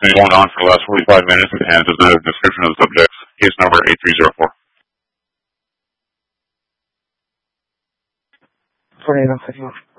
been going on for the last 45 minutes and does not have a description of the subject. Case number 8304. For